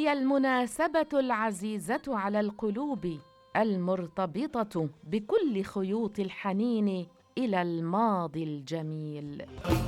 هي المناسبة العزيزة على القلوب المرتبطة بكل خيوط الحنين إلى الماضي الجميل.